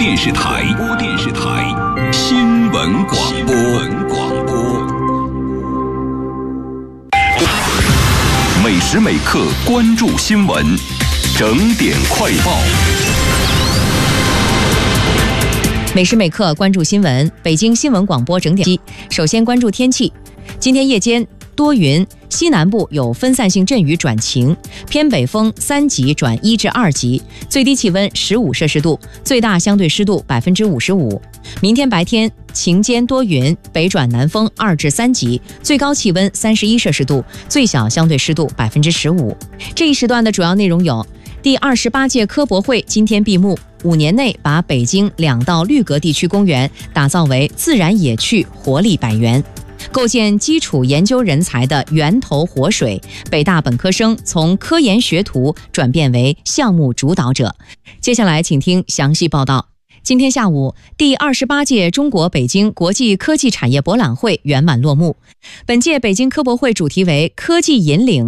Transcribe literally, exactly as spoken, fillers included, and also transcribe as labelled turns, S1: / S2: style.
S1: 电视台，播电视台新闻广播。广播每时每刻关注新闻，整点快报。
S2: 每时每刻关注新闻，北京新闻广播整点。首先关注天气，今天夜间多云，西南部有分散性阵雨转晴，偏北风三级转一至二级，最低气温十五摄氏度，最大相对湿度百分之五十五。明天白天晴间多云，北转南风二至三级，最高气温三十一摄氏度，最小相对湿度百分之十五。这一时段的主要内容有：第二十八届科博会今天闭幕，五年内把北京两道绿革地区公园打造为自然野趣活力百园。构建基础研究人才的源头活水，北大本科生从科研学徒转变为项目主导者。接下来请听详细报道。今天下午，第二十八届中国北京国际科技产业博览会圆满落幕。本届北京科博会主题为科技引领